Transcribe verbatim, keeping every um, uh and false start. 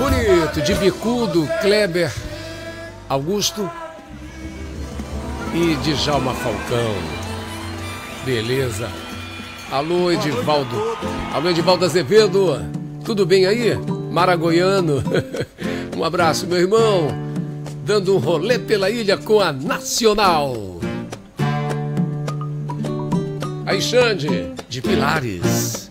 Bonito, de bicudo, Kleber Augusto e Djalma Falcão. Beleza. Alô, Edivaldo. Alô, Edivaldo Azevedo. Tudo bem aí? Maragoiano. Um abraço, meu irmão. Dando um rolê pela ilha com a Nacional. Aí, Xande, de Pilares.